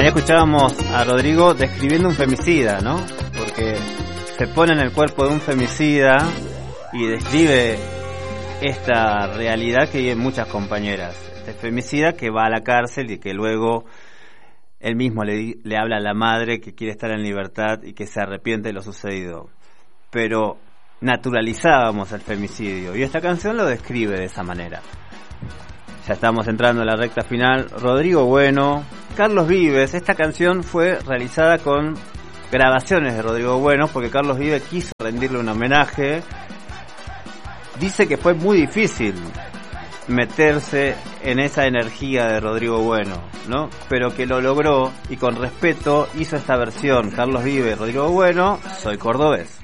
escuchábamos a Rodrigo describiendo un femicida, ¿no? Porque se pone en el cuerpo de un femicida y describe esta realidad que viven muchas compañeras. Este femicida que va a la cárcel y que luego él mismo le habla a la madre que quiere estar en libertad y que se arrepiente de lo sucedido. Pero naturalizábamos el femicidio y esta canción lo describe de esa manera. Ya estamos entrando en la recta final. Rodrigo Bueno, Carlos Vives. Esta canción fue realizada con grabaciones de Rodrigo Bueno porque Carlos Vives quiso rendirle un homenaje. Dice que fue muy difícil meterse en esa energía de Rodrigo Bueno, ¿no? Pero que lo logró y con respeto hizo esta versión. Carlos Vives, Rodrigo Bueno, Soy Cordobés.